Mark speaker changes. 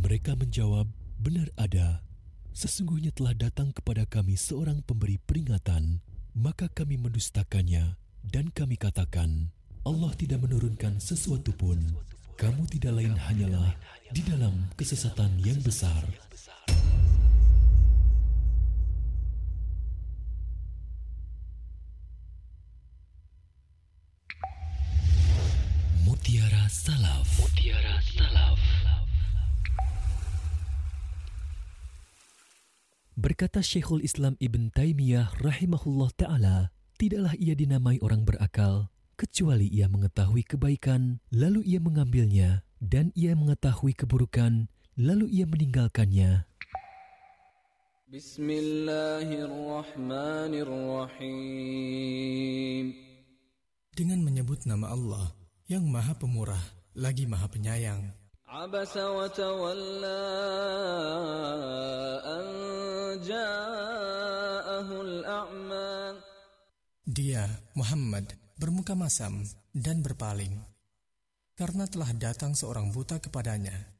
Speaker 1: Mereka menjawab, benar ada. Sesungguhnya telah datang kepada kami seorang pemberi peringatan, maka kami mendustakannya dan kami katakan, Allah tidak menurunkan sesuatu pun. Kamu tidak lain hanyalah di dalam kesesatan yang besar. Mutiara Salaf. Mutiara Salaf. Berkata Syekhul Islam Ibn Taimiyah rahimahullah ta'ala, tidaklah ia dinamai orang berakal, kecuali ia mengetahui kebaikan, lalu ia mengambilnya, dan ia mengetahui keburukan, lalu ia meninggalkannya.
Speaker 2: Bismillahirrahmanirrahim. Dengan menyebut nama Allah yang Maha Pemurah lagi Maha Penyayang. Abasa wa tawalla an ja'ahul a'ma. Dia, Muhammad, bermuka masam dan berpaling karena telah datang seorang buta kepadanya.